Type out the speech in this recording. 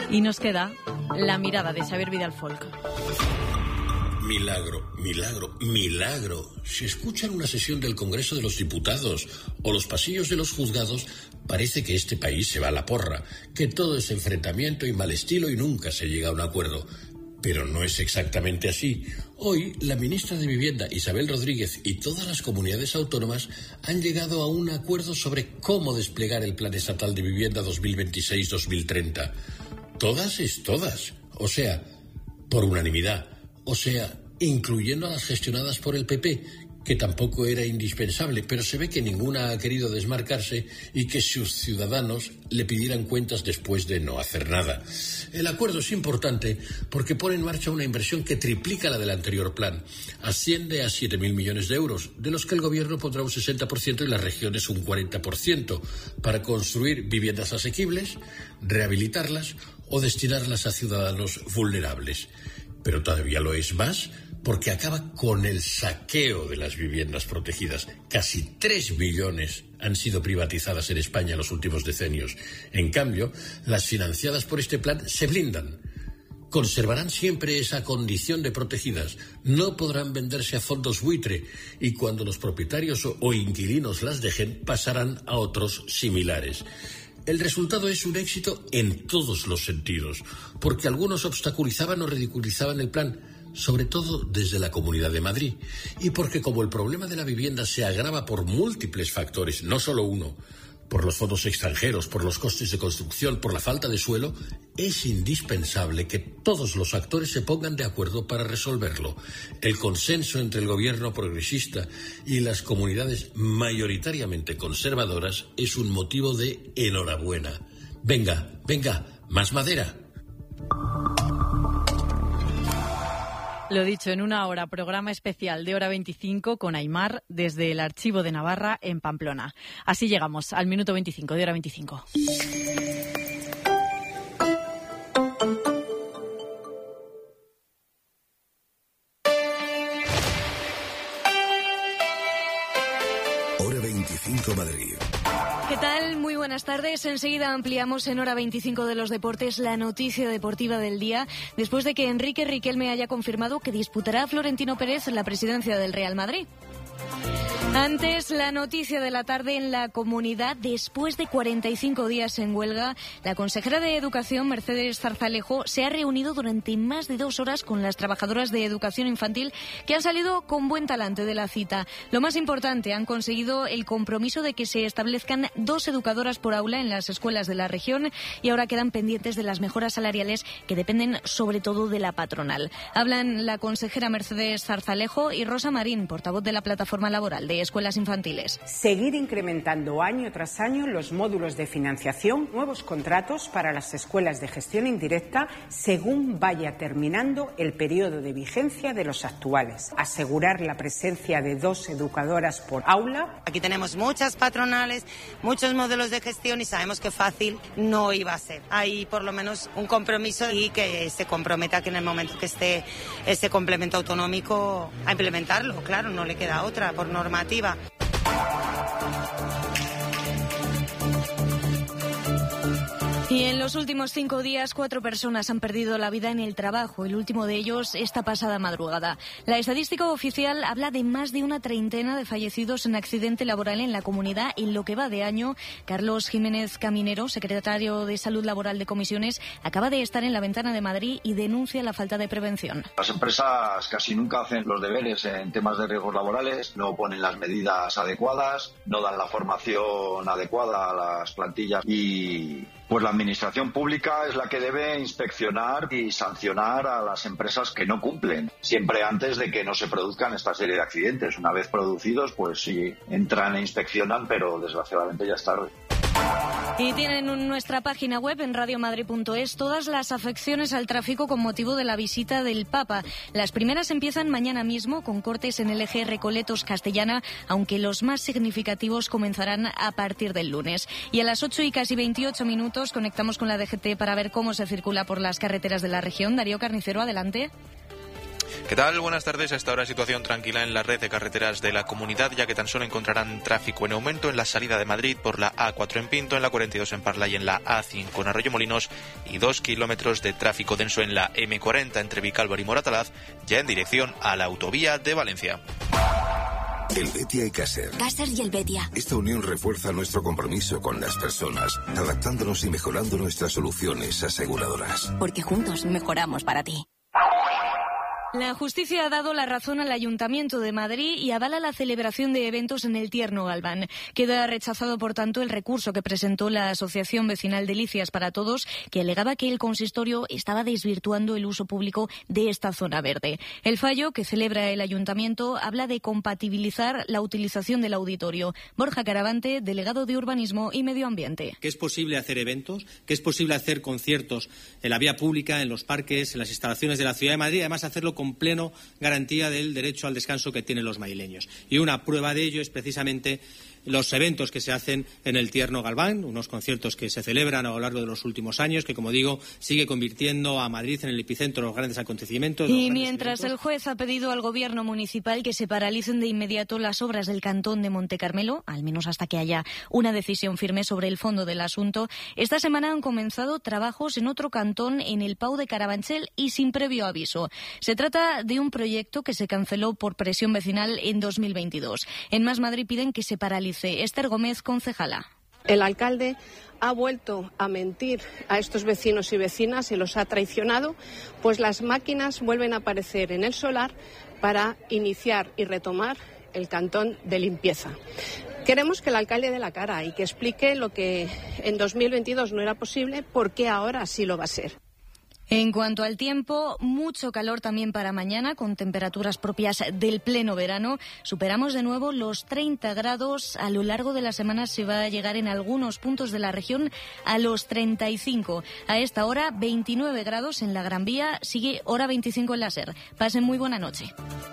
Y nos queda la mirada de Xavier Vidal-Folk. Milagro, milagro, milagro. Si escuchan una sesión del Congreso de los Diputados o los pasillos de los juzgados, parece que este país se va a la porra, que todo es enfrentamiento y mal estilo y nunca se llega a un acuerdo. Pero no es exactamente así. Hoy, la ministra de Vivienda, Isabel Rodríguez, y todas las comunidades autónomas han llegado a un acuerdo sobre cómo desplegar el Plan Estatal de Vivienda 2026-2030. Todas es todas. O sea, por unanimidad. O sea, incluyendo a las gestionadas por el PP, que tampoco era indispensable, pero se ve que ninguna ha querido desmarcarse y que sus ciudadanos le pidieran cuentas después de no hacer nada. El acuerdo es importante porque pone en marcha una inversión que triplica la del anterior plan. Asciende a 7.000 millones de euros, de los que el gobierno pondrá un 60% y las regiones un 40%, para construir viviendas asequibles, rehabilitarlas o destinarlas a ciudadanos vulnerables. Pero todavía lo es más porque acaba con el saqueo de las viviendas protegidas. Casi 3 millones han sido privatizadas en España en los últimos decenios. En cambio, las financiadas por este plan se blindan. Conservarán siempre esa condición de protegidas. No podrán venderse a fondos buitre y cuando los propietarios o inquilinos las dejen, pasarán a otros similares. El resultado es un éxito en todos los sentidos, porque algunos obstaculizaban o ridiculizaban el plan, sobre todo desde la Comunidad de Madrid, y porque como el problema de la vivienda se agrava por múltiples factores, no solo uno, por los fondos extranjeros, por los costes de construcción, por la falta de suelo, es indispensable que todos los actores se pongan de acuerdo para resolverlo. El consenso entre el gobierno progresista y las comunidades mayoritariamente conservadoras es un motivo de enhorabuena. Venga, venga, más madera. Lo dicho, en una hora, programa especial de Hora 25 con Aimar desde el Archivo de Navarra en Pamplona. Así llegamos al minuto 25 de Hora 25. Hora 25 Madrid. ¿Qué tal? Muy buenas tardes. Enseguida ampliamos en Hora 25 de los deportes la noticia deportiva del día, después de que Enrique Riquelme haya confirmado que disputará a Florentino Pérez la presidencia del Real Madrid. Antes, la noticia de la tarde en la Comunidad. Después de 45 días en huelga, la consejera de Educación, Mercedes Zarzalejo, se ha reunido durante más de 2 horas con las trabajadoras de educación infantil que han salido con buen talante de la cita. Lo más importante, han conseguido el compromiso de que se establezcan 2 educadoras por aula en las escuelas de la región y ahora quedan pendientes de las mejoras salariales que dependen sobre todo de la patronal. Hablan la consejera Mercedes Zarzalejo y Rosa Marín, portavoz de la Plataforma Laboral de Escuelas Infantiles. Seguir incrementando año tras año los módulos de financiación, nuevos contratos para las escuelas de gestión indirecta según vaya terminando el periodo de vigencia de los actuales. Asegurar la presencia de 2 educadoras por aula. Aquí tenemos muchas patronales, muchos modelos de gestión y sabemos que fácil no iba a ser. Hay por lo menos un compromiso y que se comprometa que en el momento que esté ese complemento autonómico a implementarlo. Claro, no le queda otra por normativa. Y en los últimos 5 días, 4 personas han perdido la vida en el trabajo, el último de ellos esta pasada madrugada. La estadística oficial habla de más de una treintena de fallecidos en accidente laboral en la comunidad en lo que va de año. Carlos Jiménez Caminero, secretario de Salud Laboral de Comisiones, acaba de estar en la Ventana de Madrid y denuncia la falta de prevención. Las empresas casi nunca hacen los deberes en temas de riesgos laborales, no ponen las medidas adecuadas, no dan la formación adecuada a las plantillas y pues la administración pública es la que debe inspeccionar y sancionar a las empresas que no cumplen, siempre antes de que no se produzcan esta serie de accidentes. Una vez producidos, pues sí, entran e inspeccionan, pero desgraciadamente ya es tarde. Y tienen en nuestra página web en radiomadrid.es todas las afecciones al tráfico con motivo de la visita del Papa. Las primeras empiezan mañana mismo con cortes en el eje Recoletos-Castellana, aunque los más significativos comenzarán a partir del lunes. Y a las 8:28 conectamos con la DGT para ver cómo se circula por las carreteras de la región. Darío Carnicero, adelante. ¿Qué tal? Buenas tardes. Hasta ahora situación tranquila en la red de carreteras de la comunidad, ya que tan solo encontrarán tráfico en aumento en la salida de Madrid por la A4 en Pinto, en la 42 en Parla y en la A5 en Arroyomolinos, y 2 kilómetros de tráfico denso en la M40 entre Vicálvaro y Moratalaz, ya en dirección a la autovía de Valencia. El Betia y Caser. Caser y el Betia. Esta unión refuerza nuestro compromiso con las personas, adaptándonos y mejorando nuestras soluciones aseguradoras. Porque juntos mejoramos para ti. La justicia ha dado la razón al Ayuntamiento de Madrid y avala la celebración de eventos en el Tierno Galván. Queda rechazado, por tanto, el recurso que presentó la Asociación Vecinal Delicias para Todos, que alegaba que el consistorio estaba desvirtuando el uso público de esta zona verde. El fallo que celebra el Ayuntamiento habla de compatibilizar la utilización del auditorio. Borja Caravante, delegado de Urbanismo y Medio Ambiente. Que es posible hacer eventos, que es posible hacer conciertos en la vía pública, en los parques, en las instalaciones de la Ciudad de Madrid, además hacerlo con pleno garantía del derecho al descanso que tienen los madrileños. Y una prueba de ello es precisamente los eventos que se hacen en el Tierno Galván, unos conciertos que se celebran a lo largo de los últimos años, que, como digo, sigue convirtiendo a Madrid en el epicentro de los grandes acontecimientos. Y mientras el juez ha pedido al Gobierno municipal que se paralicen de inmediato las obras del Cantón de Montecarmelo, al menos hasta que haya una decisión firme sobre el fondo del asunto, esta semana han comenzado trabajos en otro cantón, en el Pau de Carabanchel, y sin previo aviso. Se trata de un proyecto que se canceló por presión vecinal en 2022. En Más Madrid piden que se paralice. Esther Gómez, concejala. El alcalde ha vuelto a mentir a estos vecinos y vecinas y los ha traicionado, pues las máquinas vuelven a aparecer en el solar para iniciar y retomar el cantón de limpieza. Queremos que el alcalde dé la cara y que explique lo que en 2022 no era posible, por qué ahora sí lo va a ser. En cuanto al tiempo, mucho calor también para mañana, con temperaturas propias del pleno verano. Superamos de nuevo los 30 grados. A lo largo de la semana se va a llegar en algunos puntos de la región a los 35. A esta hora, 29 grados en la Gran Vía. Sigue hora 25 en la SER. Pasen muy buena noche.